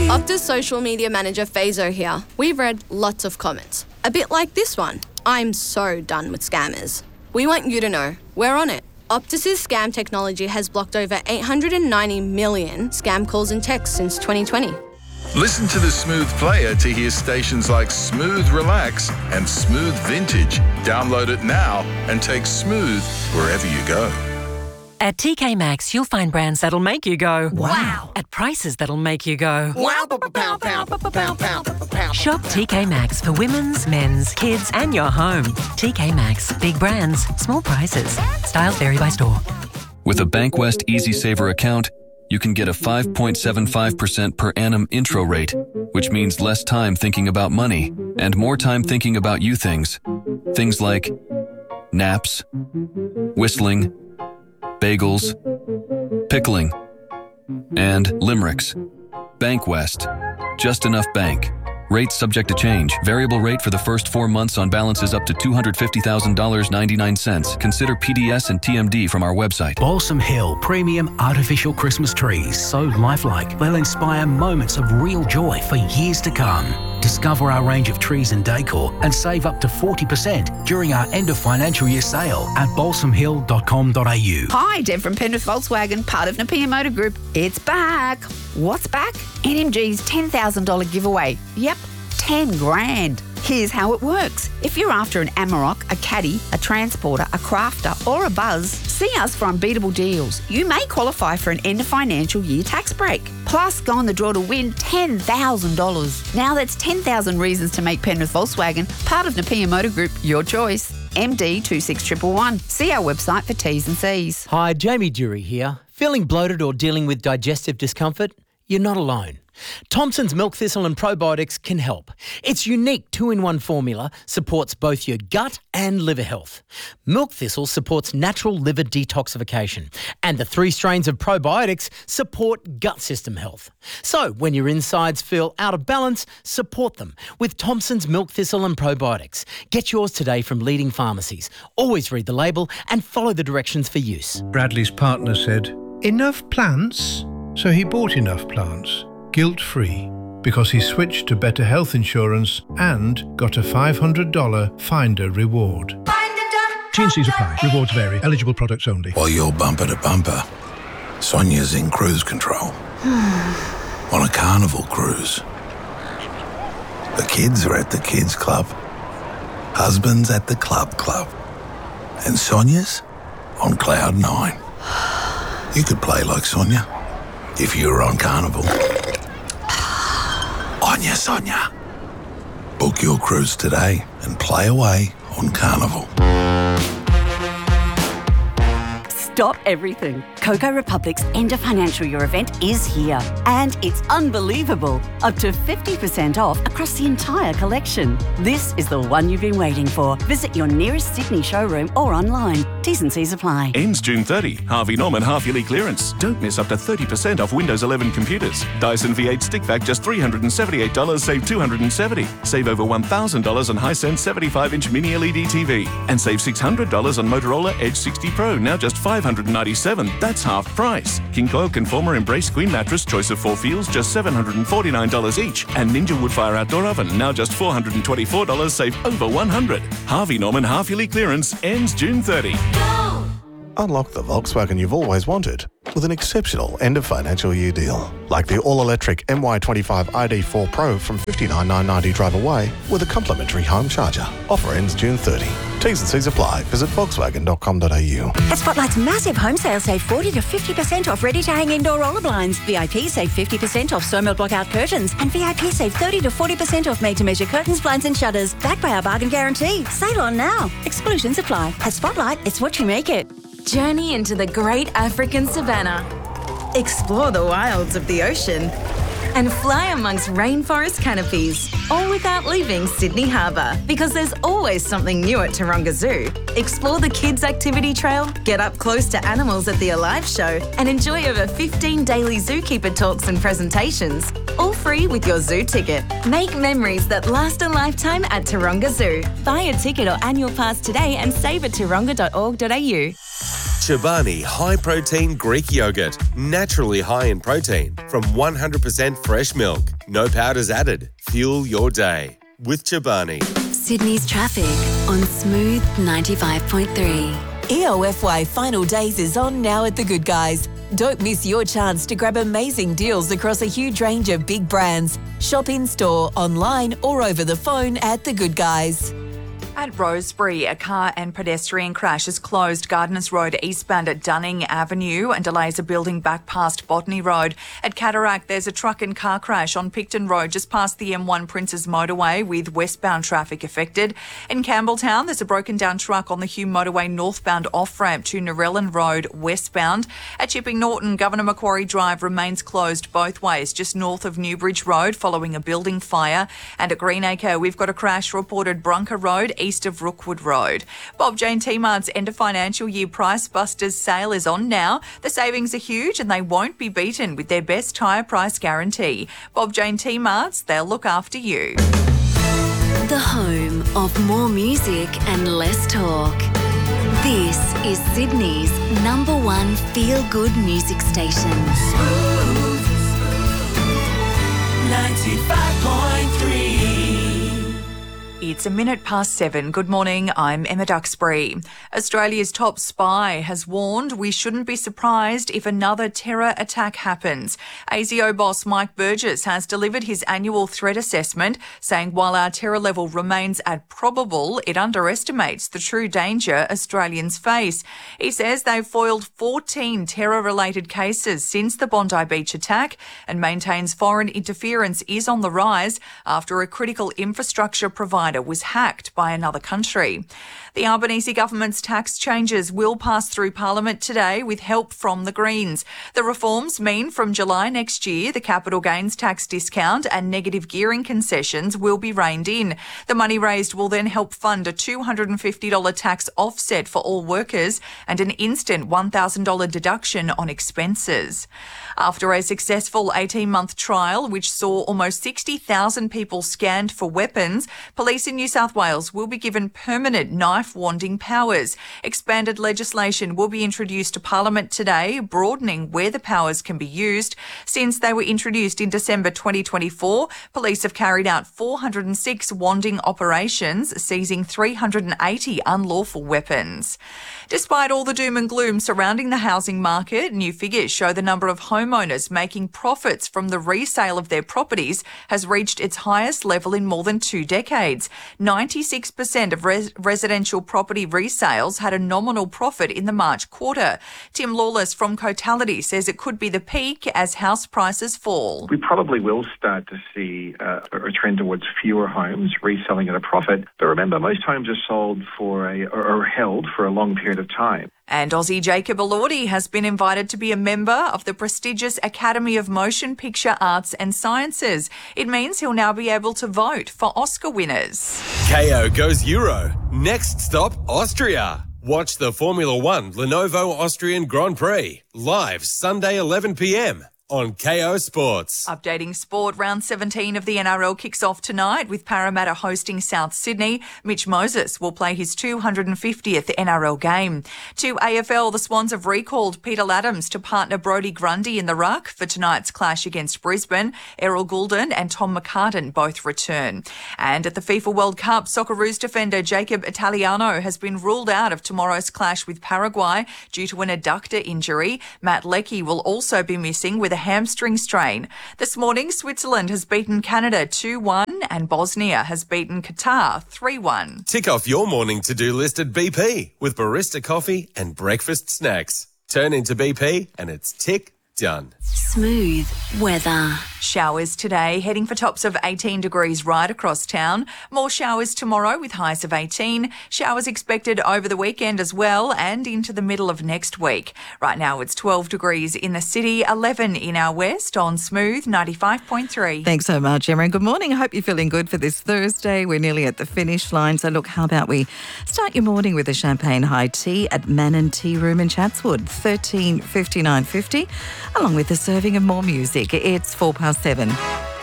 Optus social media manager Fazo here. We've read lots of comments. A bit like this one. I'm so done with scammers. We want you to know, we're on it. Optus's scam technology has blocked over 890 million scam calls and texts since 2020. Listen to the Smooth Player to hear stations like Smooth Relax and Smooth Vintage. Download it now and take Smooth wherever you go. At TK Maxx, you'll find brands that'll make you go, wow, at prices that'll make you go, wow, pow, pow, pow, pow, pow. Shop TK Maxx for women's, men's, kids, and your home. TK Maxx, big brands, small prices. Styles vary by store. With a Bankwest Easy Saver account, you can get a 5.75% per annum intro rate, which means less time thinking about money and more time thinking about you things. Things like naps, whistling, bagels, pickling, and limericks. Bankwest. Just enough bank. Rates subject to change. Variable rate for the first 4 months on balances up to $250,000.99. Consider PDS and TMD from our website. Balsam Hill Premium Artificial Christmas Trees. So lifelike, they'll inspire moments of real joy for years to come. Discover our range of trees and decor and save up to 40% during our end of financial year sale at balsamhill.com.au. Hi, Deb from Penrith Volkswagen, part of Napier Motor Group. It's back. What's back? NMG's $10,000 giveaway. Yep, 10 grand. Here's how it works. If you're after an Amarok, a Caddy, a Transporter, a Crafter or a Buzz, see us for unbeatable deals. You may qualify for an end of financial year tax break. Plus, go on the draw to win $10,000. Now that's 10,000 reasons to make Penrith Volkswagen part of Napier Motor Group your choice. MD 26111. See our website for T's and C's. Hi, Jamie Dury here. Feeling bloated or dealing with digestive discomfort? You're not alone. Thompson's Milk Thistle and Probiotics can help. Its unique 2-in-1 formula supports both your gut and liver health. Milk Thistle supports natural liver detoxification, and the 3 strains of probiotics support gut system health. So when your insides feel out of balance, support them with Thompson's Milk Thistle and Probiotics. Get yours today from leading pharmacies. Always read the label and follow the directions for use. Bradley's partner said, "Enough plants?" So he bought enough plants. Guilt-free, because he switched to better health insurance and got a $500 Finder reward. T&Cs apply. Rewards vary. Eligible products only. While you're bumper to bumper, Sonia's in cruise control. On a Carnival cruise. The kids are at the kids club. Husband's at the club. And Sonia's on cloud 9. You could play like Sonia if you were on Carnival. Onya Sonia. Book your cruise today and play away on Carnival. Stop everything. Coco Republic's end of financial year event is here. And it's unbelievable. Up to 50% off across the entire collection. This is the one you've been waiting for. Visit your nearest Sydney showroom or online. T's and C's apply. Ends June 30. Harvey Norman half-yearly clearance. Don't miss up to 30% off Windows 11 computers. Dyson V8 stick vac just $378, save $270. Save over $1,000 on Hisense 75-inch mini LED TV. And save $600 on Motorola Edge 60 Pro, now just $597. That's half price. King Coil Conformer Embrace Queen Mattress, choice of 4 feels, just $749 each. And Ninja Woodfire Outdoor Oven, now just $424, save over $100. Harvey Norman half-yearly clearance ends June 30. Unlock the Volkswagen you've always wanted with an exceptional end-of-financial year deal. Like the all-electric MY25 ID4 Pro from $59,990 drive away with a complimentary home charger. Offer ends June 30. T's and C's apply. Visit volkswagen.com.au. At Spotlight's massive home sale, save 40 to 50% off ready-to-hang indoor roller blinds. VIP save 50% off Sawmill block-out curtains. And VIP save 30 to 40% off made-to-measure curtains, blinds and shutters. Backed by our bargain guarantee. Sale on now. Exclusions apply. At Spotlight, it's what you make it. Journey into the great African savannah. Explore the wilds of the ocean. And fly amongst rainforest canopies, all without leaving Sydney Harbour. Because there's always something new at Taronga Zoo. Explore the kids' activity trail, get up close to animals at the Alive show, and enjoy over 15 daily zookeeper talks and presentations. All free with your zoo ticket. Make memories that last a lifetime at Taronga Zoo. Buy a ticket or annual pass today and save at taronga.org.au. Chobani High Protein Greek Yogurt. Naturally high in protein from 100% fresh milk. No powders added. Fuel your day with Chobani. Sydney's traffic on Smooth 95.3. EOFY Final Days is on now at The Good Guys. Don't miss your chance to grab amazing deals across a huge range of big brands. Shop in-store, online or over the phone at The Good Guys. At Rosebery, a car and pedestrian crash has closed Gardeners Road eastbound at Dunning Avenue and delays are building back past Botany Road. At Cataract, there's a truck and car crash on Picton Road just past the M1 Princes Motorway with westbound traffic affected. In Campbelltown, there's a broken down truck on the Hume Motorway northbound off-ramp to Narellan Road westbound. At Chipping Norton, Governor Macquarie Drive remains closed both ways just north of Newbridge Road following a building fire. And at Greenacre, we've got a crash reported Brunker Road east of Rookwood Road. Bob Jane T-Mart's end of financial year Price Busters sale is on now. The savings are huge and they won't be beaten with their best tyre price guarantee. Bob Jane T-Mart's, they'll look after you. The home of more music and less talk. This is Sydney's #1 feel-good music station. Smooth 95.3. It's 7:01. Good morning, I'm Emma Duxbury. Australia's top spy has warned we shouldn't be surprised if another terror attack happens. ASIO boss Mike Burgess has delivered his annual threat assessment, saying while our terror level remains at probable, it underestimates the true danger Australians face. He says they've foiled 14 terror-related cases since the Bondi Beach attack and maintains foreign interference is on the rise after a critical infrastructure provider was hacked by another country. The Albanese government's tax changes will pass through Parliament today with help from the Greens. The reforms mean from July next year, the capital gains tax discount and negative gearing concessions will be reined in. The money raised will then help fund a $250 tax offset for all workers and an instant $1,000 deduction on expenses. After a successful 18-month trial, which saw almost 60,000 people scanned for weapons, police in New South Wales will be given permanent knife-wanding powers. Expanded legislation will be introduced to Parliament today, broadening where the powers can be used. Since they were introduced in December 2024, police have carried out 406 wanding operations, seizing 380 unlawful weapons. Despite all the doom and gloom surrounding the housing market, new figures show the number of homeowners making profits from the resale of their properties has reached its highest level in more than 2 decades. 96% of residential property resales had a nominal profit in the March quarter. Tim Lawless from Cotality says it could be the peak as house prices fall. We probably will start to see a trend towards fewer homes reselling at a profit. But remember, most homes are sold or held for a long period of time. And Aussie Jacob Elordi has been invited to be a member of the prestigious Academy of Motion Picture Arts and Sciences. It means he'll now be able to vote for Oscar winners. KO goes Euro. Next stop, Austria. Watch the Formula One Lenovo Austrian Grand Prix live Sunday 11 p.m. on KO Sports. Updating sport, round 17 of the NRL kicks off tonight with Parramatta hosting South Sydney. Mitch Moses will play his 250th NRL game. To AFL, the Swans have recalled Peter Laddams to partner Brodie Grundy in the ruck for tonight's clash against Brisbane. Errol Goulden and Tom McCartan both return. And at the FIFA World Cup, Socceroos defender Jacob Italiano has been ruled out of tomorrow's clash with Paraguay due to an adductor injury. Matt Leckie will also be missing with a hamstring strain. This morning, Switzerland has beaten Canada 2-1 and Bosnia has beaten Qatar 3-1. Tick off your morning to-do list at BP with barista coffee and breakfast snacks. Turn into BP and it's tick done. Smooth weather. Showers today, heading for tops of 18 degrees right across town. More showers tomorrow with highs of 18. Showers expected over the weekend as well and into the middle of next week. Right now it's 12 degrees in the city, 11 in our west on Smooth 95.3. Thanks so much, Emma. And good morning. I hope you're feeling good for this Thursday. We're nearly at the finish line. So look, how about we start your morning with a champagne high tea at Mannon Tea Room in Chatswood, $13.59.50, along with a serving of more music. It's 7:04.